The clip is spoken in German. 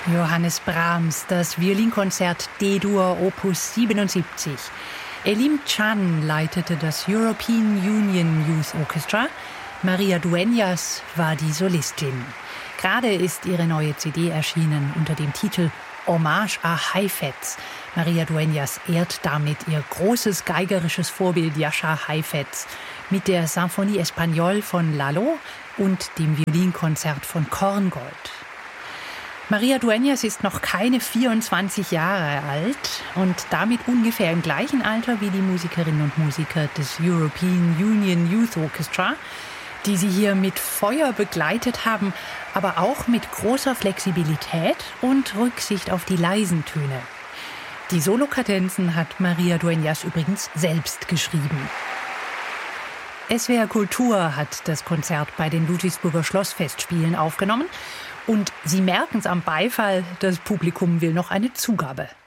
Johannes Brahms, das Violinkonzert D-Dur Opus 77. Elim Can leitete das European Union Youth Orchestra. Maria Dueñas war die Solistin. Gerade ist ihre neue CD erschienen unter dem Titel Hommage à Heifetz. Maria Dueñas ehrt damit ihr großes geigerisches Vorbild Jascha Heifetz mit der Symphonie Espagnole von Lalo und dem Violinkonzert von Korngold. Maria Dueñas ist noch keine 24 Jahre alt und damit ungefähr im gleichen Alter wie die Musikerinnen und Musiker des European Union Youth Orchestra, die sie hier mit Feuer begleitet haben, aber auch mit großer Flexibilität und Rücksicht auf die leisen Töne. Die Solokadenzen hat Maria Dueñas übrigens selbst geschrieben. SWR Kultur hat das Konzert bei den Ludwigsburger Schlossfestspielen aufgenommen und Sie merken es am Beifall, das Publikum will noch eine Zugabe.